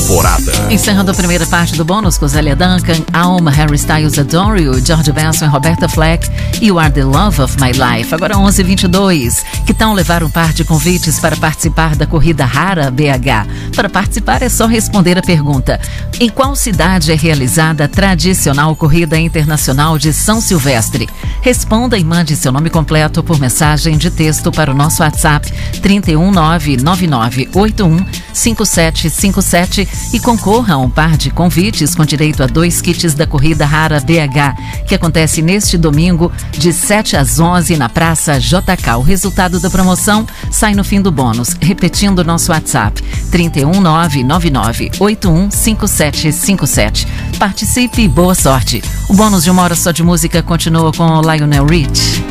temporada. Encerrando a primeira parte do bônus com Zélia Duncan, Alma, Harry Styles, Adore You, George Benson e Roberta Fleck, You Are the Love of My Life. Agora 11h22. Que tal levar um par de convites para participar da Corrida Rara BH? Para participar é só responder a pergunta: em qual cidade é realizada a tradicional Corrida Internacional de São Silvestre? Responda e mande seu nome completo por mensagem de texto para o nosso WhatsApp 31999815757 e concorra a um par de convites com direito a 2 kits da Corrida Rara BH, que acontece neste domingo de 7 às 11 na Praça JK. O resultado da promoção sai no fim do bônus. Repetindo nosso WhatsApp 31999815757. Participe e boa sorte. O bônus de 1 hora só de música continua com Lionel Rich.